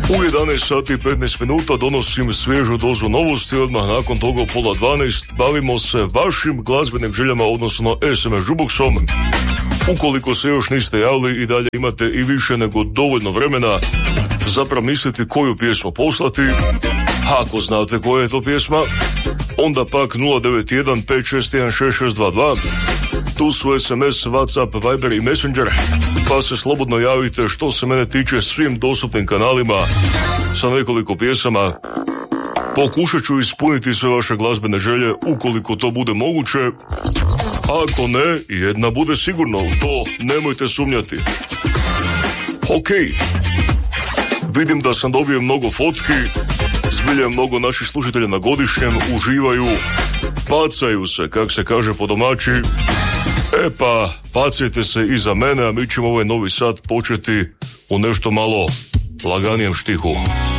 U 11 sati i 15 minuta donosim svježu dozu novosti, odmah nakon toga u 11:30 bavimo se vašim glazbenim željama, odnosno SMS jukeboxom. Ukoliko se još niste javili i dalje imate i više nego dovoljno vremena za promisliti koju pjesmu poslati. Ako znate koja je to pjesma, onda pak 091 561 6622. Tu su SMS, WhatsApp, Viber i Messenger, pa se slobodno javite što se mene tiče svim dostupnim kanalima sa nekoliko pjesama. Pokušat ću ispuniti sve vaše glazbene želje ukoliko to bude moguće. Ako ne, jedna bude sigurno, to nemojte sumnjati. Ok, vidim da sam dobio mnogo fotki, zbilja mnogo naših slušatelja na godišnjem uživaju, pacaju se, kak se kaže po domaći. E pa, pacajte se i za mene, a mi ćemo ovaj novi sat početi u nešto malo laganijem štihu.